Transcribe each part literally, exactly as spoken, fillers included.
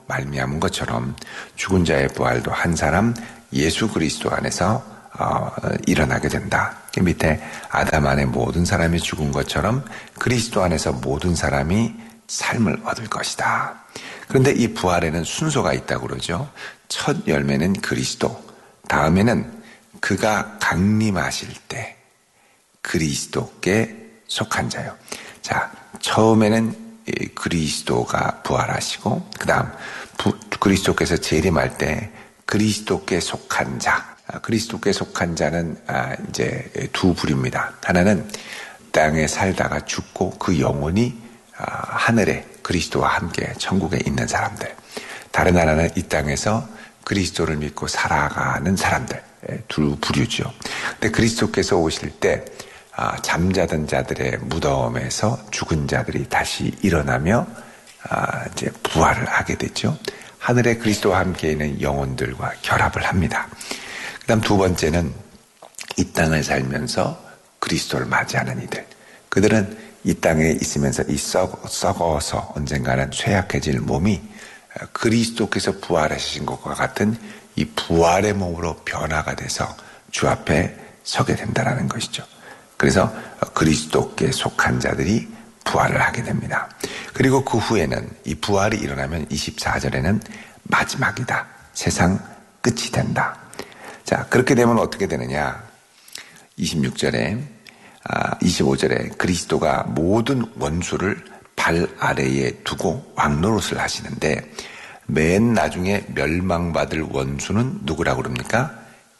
말미암은 것처럼 죽은 자의 부활도 한 사람 예수 그리스도 안에서 어, 일어나게 된다. 밑에 아담 안에 모든 사람이 죽은 것처럼 그리스도 안에서 모든 사람이 삶을 얻을 것이다. 그런데 이 부활에는 순서가 있다고 그러죠. 첫 열매는 그리스도, 다음에는 그가 강림하실 때 그리스도께 속한 자요. 자, 처음에는 그리스도가 부활하시고, 그 다음 그리스도께서 재림할 때 그리스도께 속한 자, 그리스도께 속한 자는 이제 두 부류입니다. 하나는 땅에 살다가 죽고 그 영혼이 하늘에 그리스도와 함께 천국에 있는 사람들. 다른 하나는 이 땅에서 그리스도를 믿고 살아가는 사람들. 두 부류죠. 근데 그리스도께서 오실 때 잠자던 자들의 무덤에서 죽은 자들이 다시 일어나며 이제 부활을 하게 되죠. 하늘에 그리스도와 함께 있는 영혼들과 결합을 합니다. 그 다음 두 번째는 이 땅을 살면서 그리스도를 맞이하는 이들. 그들은 이 땅에 있으면서 이 썩, 썩어서 언젠가는 쇠약해질 몸이 그리스도께서 부활하신 것과 같은 이 부활의 몸으로 변화가 돼서 주 앞에 서게 된다는 것이죠. 그래서 그리스도께 속한 자들이 부활을 하게 됩니다. 그리고 그 후에는 이 부활이 일어나면 이십사 절에는 마지막이다. 세상 끝이 된다. 자, 그렇게 되면 어떻게 되느냐? 이십육 절에, 아, 이십오 절에 그리스도가 모든 원수를 발 아래에 두고 왕노릇을 하시는데 맨 나중에 멸망받을 원수는 누구라고 그럽니까?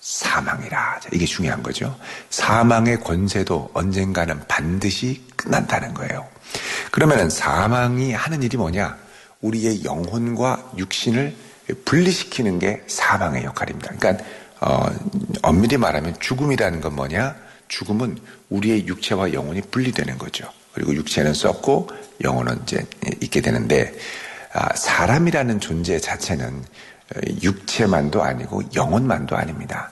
사망이라. 이게 중요한 거죠. 사망의 권세도 언젠가는 반드시 끝난다는 거예요. 그러면은 사망이 하는 일이 뭐냐? 우리의 영혼과 육신을 분리시키는 게 사망의 역할입니다. 그러니까 어, 엄밀히 말하면 죽음이라는 건 뭐냐? 죽음은 우리의 육체와 영혼이 분리되는 거죠. 그리고 육체는 썩고 영혼은 이제 있게 되는데, 아, 사람이라는 존재 자체는 육체만도 아니고 영혼만도 아닙니다.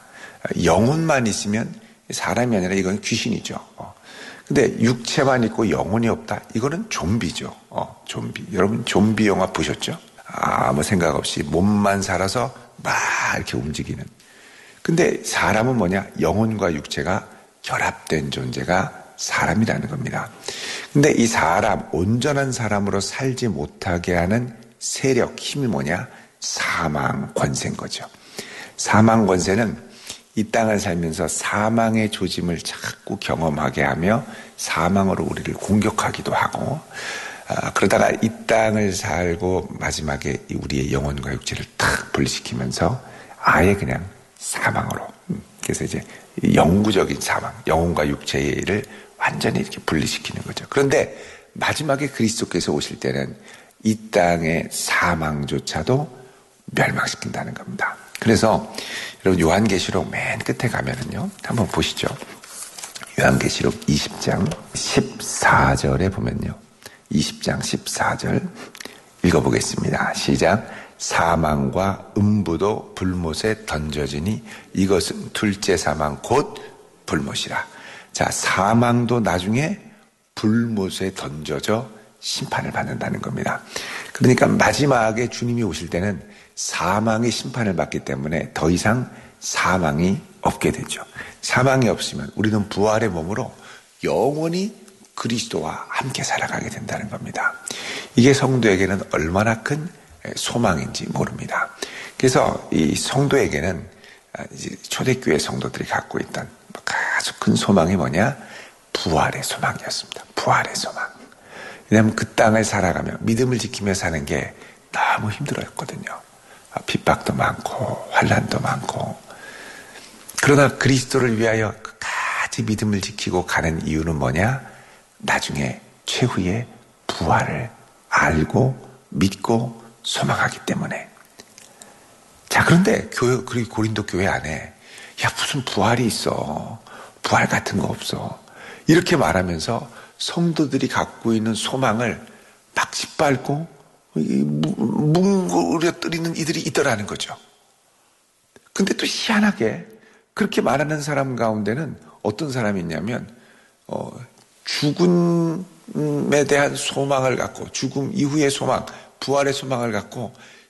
영혼만 있으면 사람이 아니라 이건 귀신이죠. 어. 근데 육체만 있고 영혼이 없다? 이거는 좀비죠. 어, 좀비. 여러분 좀비 영화 보셨죠? 아무 생각 없이 몸만 살아서 막 이렇게 움직이는. 근데 사람은 뭐냐? 영혼과 육체가 결합된 존재가 사람이라는 겁니다. 근데 이 사람, 온전한 사람으로 살지 못하게 하는 세력, 힘이 뭐냐? 사망 권세인 거죠. 사망 권세는 이 땅을 살면서 사망의 조짐을 자꾸 경험하게 하며 사망으로 우리를 공격하기도 하고, 아, 그러다가 이 땅을 살고 마지막에 우리의 영혼과 육체를 탁 분리시키면서 아예 그냥 사망으로. 그래서 이제 영구적인 사망, 영혼과 육체를 완전히 이렇게 분리시키는 거죠. 그런데 마지막에 그리스도께서 오실 때는 이 땅의 사망조차도 멸망시킨다는 겁니다. 그래서 여러분 요한계시록 맨 끝에 가면은요, 한번 보시죠. 요한계시록 이십 장 십사 절에 보면요, 이십 장 십사 절 읽어보겠습니다. 시작. 사망과 음부도 불못에 던져지니 이것은 둘째 사망 곧 불못이라. 자, 사망도 나중에 불못에 던져져 심판을 받는다는 겁니다. 그러니까 마지막에 주님이 오실 때는 사망이 심판을 받기 때문에 더 이상 사망이 없게 되죠. 사망이 없으면 우리는 부활의 몸으로 영원히 그리스도와 함께 살아가게 된다는 겁니다. 이게 성도에게는 얼마나 큰 소망인지 모릅니다. 그래서 이 성도에게는 초대교회 성도들이 갖고 있던 아주 큰 소망이 뭐냐? 부활의 소망이었습니다. 부활의 소망. 왜냐하면 그 땅을 살아가며 믿음을 지키며 사는 게 너무 힘들었거든요. 핍박도 많고 환난도 많고. 그러나 그리스도를 위하여 끝까지 믿음을 지키고 가는 이유는 뭐냐? 나중에 최후의 부활을 알고 믿고 소망하기 때문에. 자, 그런데 교회, 그리고 고린도 교회 안에 야, 무슨 부활이 있어. 부활 같은 거 없어. 이렇게 말하면서 성도들이 갖고 있는 소망을 막 짓밟고 뭉그러뜨리는 이들이 있더라는 거죠. 근데 또 희한하게 그렇게 말하는 사람 가운데는 어떤 사람이 있냐면 어, 죽음에 대한 소망을 갖고 죽음 이후의 소망, 부활의 소망을 갖고